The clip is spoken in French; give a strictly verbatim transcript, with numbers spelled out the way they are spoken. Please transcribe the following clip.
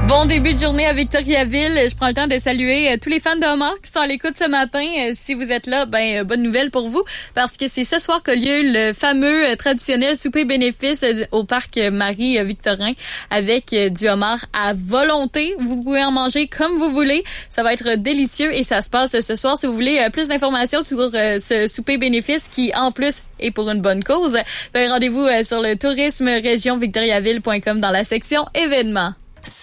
Bon début de journée à Victoriaville. Je prends le temps de saluer euh, tous les fans de homard qui sont à l'écoute ce matin. Euh, si vous êtes là, ben euh, bonne nouvelle pour vous parce que c'est ce soir qu'a lieu le fameux euh, traditionnel souper bénéfice euh, au parc Marie-Victorin avec euh, du homard à volonté. Vous pouvez en manger comme vous voulez. Ça va être délicieux et ça se passe ce soir. Si vous voulez euh, plus d'informations sur euh, ce souper bénéfice qui, en plus, est pour une bonne cause, ben, rendez-vous euh, sur le tourisme région victoriaville point com dans la section événements.